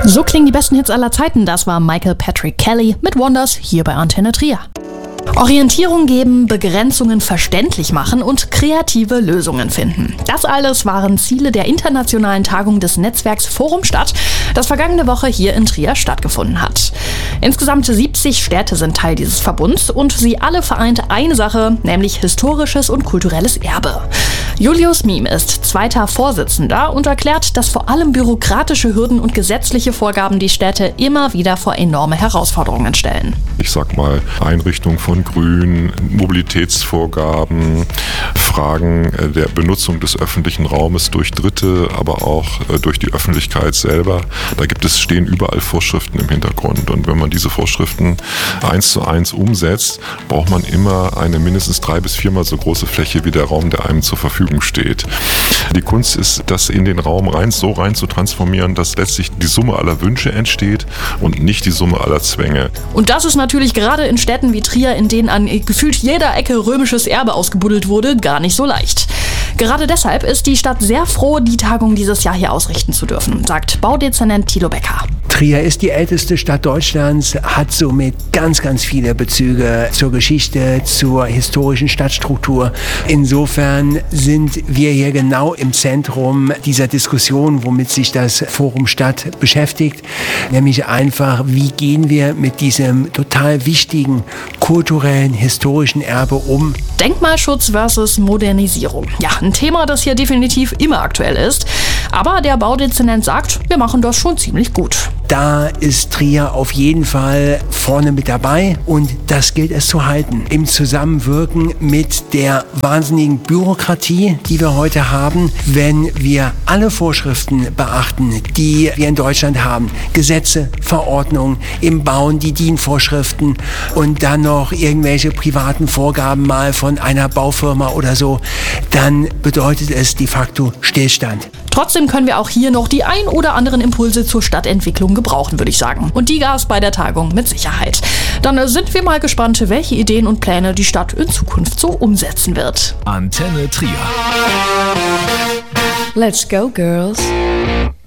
So klingen die besten Hits aller Zeiten. Das war Michael Patrick Kelly mit Wonders hier bei Antenne Trier. Orientierung geben, Begrenzungen verständlich machen und kreative Lösungen finden. Das alles waren Ziele der internationalen Tagung des Netzwerks Forum Stadt, das vergangene Woche hier in Trier stattgefunden hat. Insgesamt 70 Städte sind Teil dieses Verbunds und sie alle vereint eine Sache, nämlich historisches und kulturelles Erbe. Julius Miem ist zweiter Vorsitzender und erklärt, dass vor allem bürokratische Hürden und gesetzliche Vorgaben die Städte immer wieder vor enorme Herausforderungen stellen. Ich sag mal, Einrichtung von Grün, Mobilitätsvorgaben, Fragen der Benutzung des öffentlichen Raumes durch Dritte, aber auch durch die Öffentlichkeit selber. Da stehen überall Vorschriften im Hintergrund. Und wenn man diese Vorschriften 1:1 umsetzt, braucht man immer eine mindestens 3- bis 4-mal so große Fläche wie der Raum, der einem zur Verfügung steht. Die Kunst ist, das in den Raum so rein zu transformieren, dass letztlich die Summe aller Wünsche entsteht und nicht die Summe aller Zwänge. Und das ist natürlich gerade in Städten wie Trier, in denen an gefühlt jeder Ecke römisches Erbe ausgebuddelt wurde, gar nicht so leicht. Gerade deshalb ist die Stadt sehr froh, die Tagung dieses Jahr hier ausrichten zu dürfen, sagt Baudezernent Thilo Becker. Trier ist die älteste Stadt Deutschlands, hat somit ganz, ganz viele Bezüge zur Geschichte, zur historischen Stadtstruktur. Insofern sind wir hier genau im Zentrum dieser Diskussion, womit sich das Forum Stadt beschäftigt. Nämlich einfach, wie gehen wir mit diesem total wichtigen kulturellen, historischen Erbe um? Denkmalschutz versus Modernisierung. Ja, ein Thema, das hier definitiv immer aktuell ist. Aber der Baudezernent sagt, wir machen das schon ziemlich gut. Da ist Trier auf jeden Fall vorne mit dabei und das gilt es zu halten. Im Zusammenwirken mit der wahnsinnigen Bürokratie, die wir heute haben, wenn wir alle Vorschriften beachten, die wir in Deutschland haben. Gesetze, Verordnungen, im Bauen die DIN-Vorschriften und dann noch irgendwelche privaten Vorgaben mal von einer Baufirma oder so, dann bedeutet es de facto Stillstand. Trotzdem können wir auch hier noch die ein oder anderen Impulse zur Stadtentwicklung gebrauchen, würde ich sagen. Und die gab es bei der Tagung mit Sicherheit. Dann sind wir mal gespannt, welche Ideen und Pläne die Stadt in Zukunft so umsetzen wird. Antenne Trier. Let's go, girls.